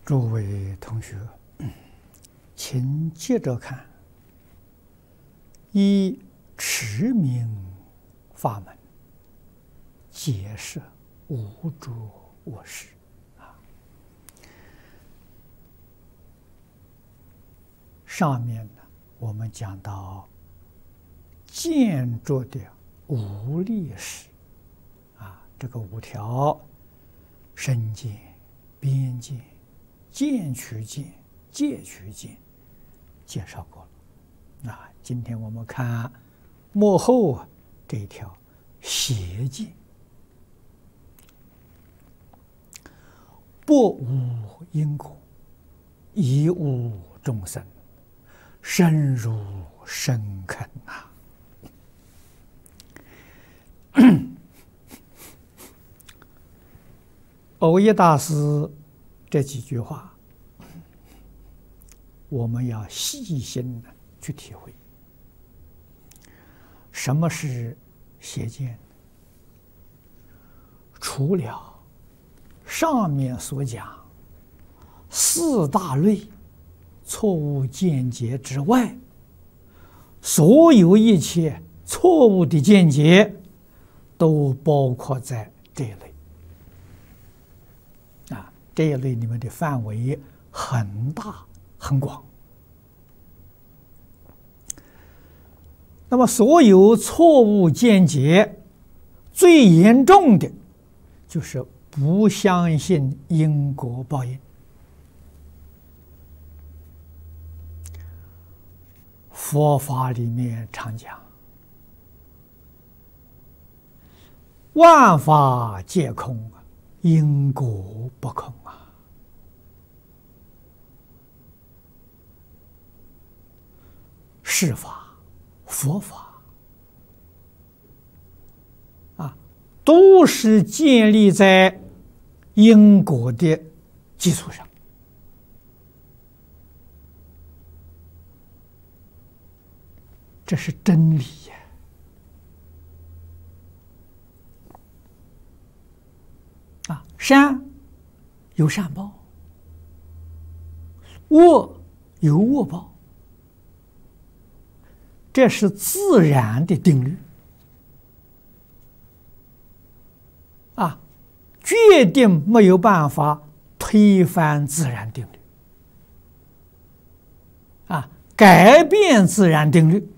诸位同学，请接着看。依持名法门，解释无诸我事上面呢，我们讲到见着的无力事这个五条：身见、边见、见取见、戒取见，介绍过了。今天我们看末后这一条邪见，不无因果，亦无众生，深入深坑蕅益大师这几句话，我们要细心的去体会。什么是邪见？除了上面所讲四大类错误见解之外，所有一切错误的见解都包括在这一类。这一类里面的范围很大很广。那么所有错误见解最严重的就是不相信因果报应。佛法里面常讲，万法皆空，因果不空是法佛法都是建立在因果的基础上。这是真理呀！善有善报，恶有恶报，这是自然的定律决定没有办法推翻自然定律改变自然定律